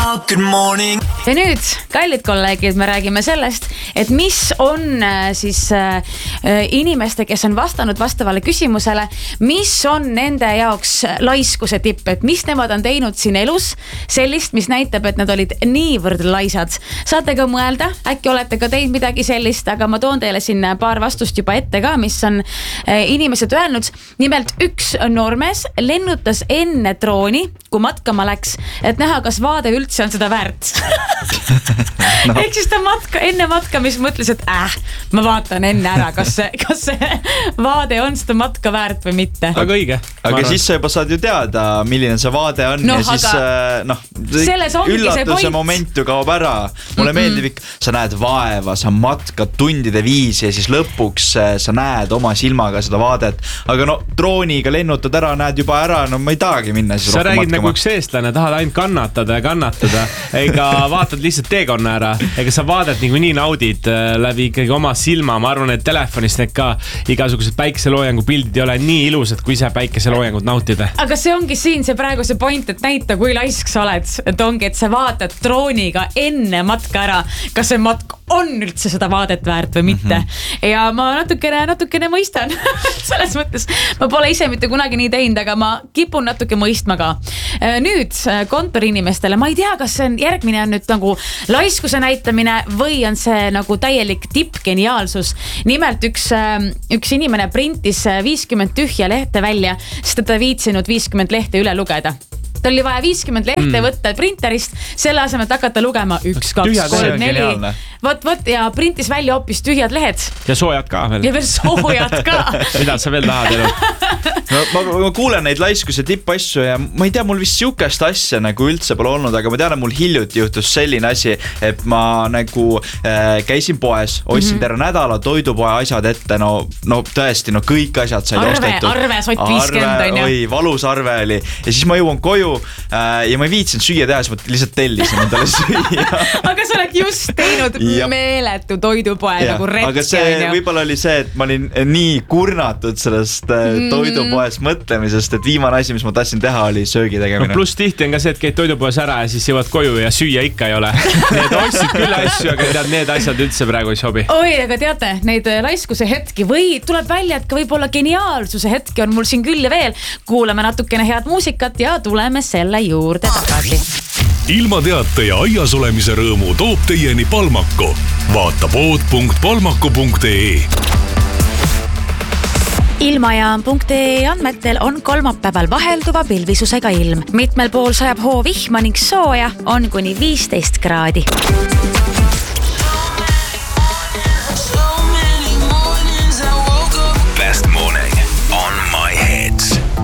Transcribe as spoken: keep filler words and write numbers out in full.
Good morning. Ja nüüd, kallid kolleegid, me räägime sellest, et mis on siis äh, inimeste, kes on vastanud vastavale küsimusele, mis on nende jaoks laiskuse tipp, et mis nemad on teinud siin elus sellist, mis näitab, et nad olid niivõrd laisad. Saate ka mõelda, äkki olete ka teinud midagi sellist, aga ma toon teile siin paar vastust juba ette ka, mis on äh, inimesed öelnud. Nimelt üks noormees lennutas enne drooni, kui matkama läks, et näha, kas vaade üldse on seda väärt. no. Ehk siis ta matka, enne matkamist mõtles, et äh, ma vaatan enne ära, kas see, kas see vaade on seda matka väärt või mitte. Aga õige. Aga siis sa juba saad ju teada, milline see vaade on no, ja siis noh, üllatuse moment ju kaob ära. Mulle mm-mm. meeldib ikka, sa näed vaeva, sa matkad tundide viisi ja siis lõpuks sa näed oma silmaga seda vaadet. Aga no drooniga lennutad ära, näed juba ära, no ma ei tahagi minna siis sa räägid matkama. Nagu üks eestlane, tahad ainult kannatada ja kannatada. Ega vaatad lihtsalt teekonna ära. Ega sa vaadet nagu nii naudid läbi ikkagi oma silma. Ma arvan, et telefonist need ka igasugused päikeseloojangu pildid ei ole nii ilusad, kui ise päikeseloojangut nautida. Aga see ongi siin see praegu see point, et näita, kui laisk sa oled. Et ongi, et sa vaatad drooniga enne matka ära. Kas see matk on üldse seda vaadet väärt või mitte. Mm-hmm. Ja ma natukene, natukene mõistan. Selles mõttes, ma pole ise mitte kunagi nii teinud, aga ma kipun natuke mõistma ka. Nüüd kontoriinimestele, ma ei tea, kas see on, järgmine on nüüd nagu laiskuse näitamine või on see nagu täielik tippgeniaalsus. Nimelt üks, üks inimene printis viiskümmend tühja lehte välja, sest ta viitsinud viiskümmend lehte üle lugeda. Ta oli vaja viiskümmend lehte mm. võtta printerist, selle asemel hakata lugema üks, kaks, kolm, neli. Võt, võt, ja printis välja hoopis tühjad lehed. Ja soojad ka veel. Ja veel soojad ka. Mida sa veel tahad elu? No, ma, ma kuulen neid laiskuse tippasju ja ma ei tea, mul vist siukest asja nagu üldse pole olnud, aga ma tean, et mul hiljuti juhtus selline asi, et ma nagu äh, käisin poes, ostsin mm-hmm. terve nädala toidupoe asjad ette, no, no tõesti, no kõik asjad said arve, ostetud. Arve, sott viiskümmend on ju. Oi, valus arve oli. Ja siis ma jõuan koju äh, ja ma ei viitsinud süüa teha, siis ma lihtsalt tellisin endale süüa. Aga sa oled just teinud meeletu toidupoe ja, nagu retki. Aga see võib-olla oli see, et ma olin nii kurnatud sellest mm-hmm. toidupoes mõtlemisest, et viimane asi, mis ma tahtsin teha, oli söögi tegemine. No, pluss tihti on ka see, et käid toidupoes ära ja siis jõuad koju ja süüa ikka ei ole. Need ostsid küll asju, aga tead, need asjad üldse praegu ei sobi. Oi, aga teate, neid laiskuse hetki või tuleb välja, et ka võib-olla geniaalsuse hetki on mul siin küll ja veel. Kuulame natukene head muusikat ja tuleme selle juurde tagasi. Ilma teate ja aias olemise rõõmu toob teieni Palmako. Vaata pood punkt palmako punkt ee. Ilmajaam punkt ee andmetel on kolmapäeval vahelduva pilvisusega ilm. Mitmel pool sajab hoo vihma ning sooja on kuni viisteist kraadi.